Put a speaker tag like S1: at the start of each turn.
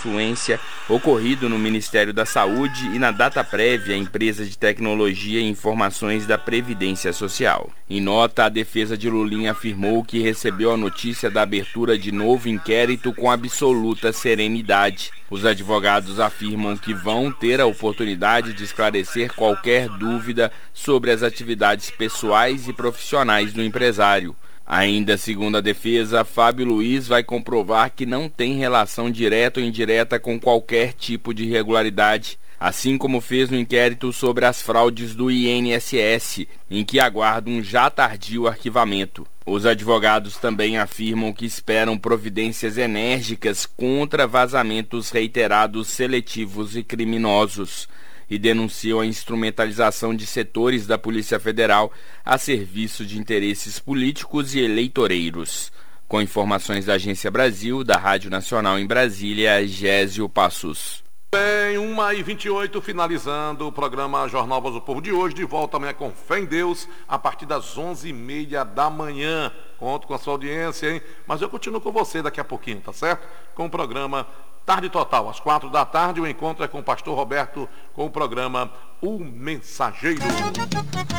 S1: influência ocorrido no Ministério da Saúde e na Dataprévia, empresa de tecnologia e informações da Previdência Social. Em nota, a defesa de Lulinha afirmou que recebeu a notícia da abertura de novo inquérito com absoluta serenidade. Os advogados afirmam que vão ter a oportunidade de esclarecer qualquer dúvida sobre as atividades pessoais e profissionais do empresário. Ainda segundo a defesa, Fábio Luiz vai comprovar que não tem relação direta ou indireta com qualquer tipo de irregularidade, assim como fez no inquérito sobre as fraudes do INSS, em que aguarda um já tardio arquivamento. Os advogados também afirmam que esperam providências enérgicas contra vazamentos reiterados seletivos e criminosos e denunciam a instrumentalização de setores da Polícia Federal a serviço de interesses políticos e eleitoreiros. Com informações da Agência Brasil, da Rádio Nacional em Brasília, Gésio Passos.
S2: Bem, 1h28, finalizando o programa Jornal Voz do Povo de hoje, de volta amanhã com fé em Deus, a partir das 11h30 da manhã. Conto com a sua audiência, hein? Mas eu continuo com você daqui a pouquinho, tá certo? Com o programa Tarde Total, às 4 da tarde, o encontro é com o pastor Roberto, com o programa O Mensageiro.